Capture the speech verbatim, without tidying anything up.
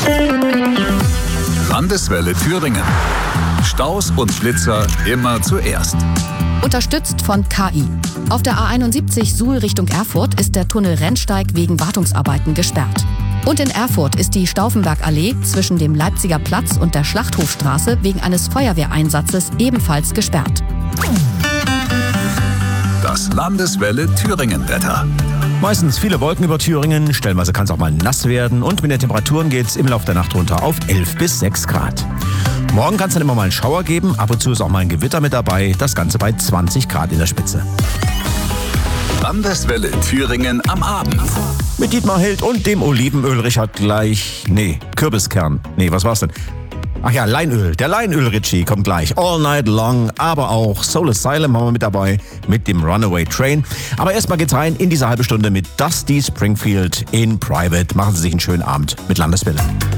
Landeswelle Thüringen. Staus und Blitzer immer zuerst. Unterstützt von K I. Auf der A einundsiebzig Suhl Richtung Erfurt ist der Tunnel Rennsteig wegen Wartungsarbeiten gesperrt. Und in Erfurt ist die Stauffenberg-Allee zwischen dem Leipziger Platz und der Schlachthofstraße wegen eines Feuerwehreinsatzes ebenfalls gesperrt. Das Landeswelle Thüringen-Wetter. Meistens viele Wolken über Thüringen, stellenweise kann es auch mal nass werden und mit den Temperaturen geht es im Laufe der Nacht runter auf elf bis sechs Grad. Morgen kann es dann immer mal einen Schauer geben, ab und zu ist auch mal ein Gewitter mit dabei, das Ganze bei zwanzig Grad in der Spitze. Landeswelle Thüringen am Abend. Mit Dietmar Hild und dem Olivenöl Richard gleich, nee, Kürbiskern, nee, was war's denn? Ach ja, Leinöl, der Leinöl-Ritchie kommt gleich, All Night Long, aber auch Soul Asylum haben wir mit dabei, mit dem Runaway Train. Aber erstmal geht's rein in diese halbe Stunde mit Dusty Springfield in Private. Machen Sie sich einen schönen Abend mit Landeswelle.